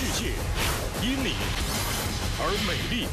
界，因你而美丽。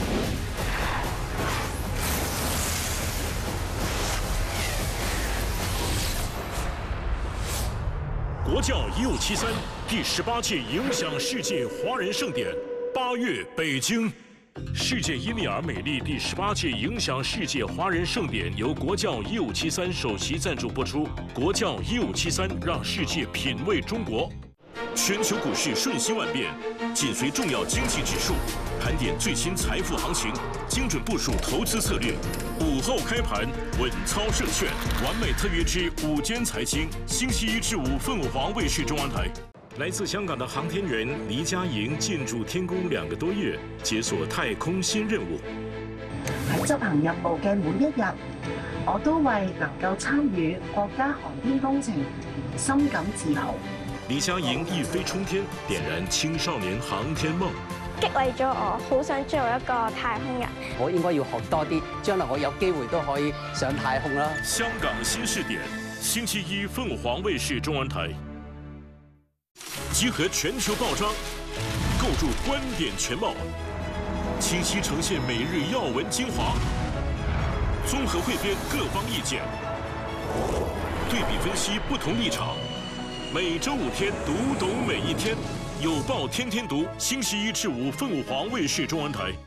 国教1573第18届影响世界华人盛典8月北京。世界因你而美丽第18届影响世界华人盛典由国教1573首席赞助播出。国教1573让世界品味中国。全球股市瞬息万变，紧随重要经济指数，盘点最新财富行情，精准部署投资策略。午后开盘，稳操胜券，完美特约之午间财经，星期1至5凤凰卫视中文台。来自香港的航天員黎家瑩進駐天宮2個多月，解鎖太空新任務。 喺執行任務嘅每一日，我都為能夠參與國家航天工程深感自豪。 黎家瑩一飛沖天，點燃青少年航天夢， 激勵咗我，好想做一個太空人。 我應該要學多啲，將來我有機會都可以上太空啦。 香港新視點，星期1鳳凰衛視中文台。集合全球報章，構築觀點全貌，清晰呈現每日要聞精華，綜合彙編各方意見，對比分析不同立場。每周5天，讀懂每一天。有報天天讀，星期1至5鳳凰衛視中文台。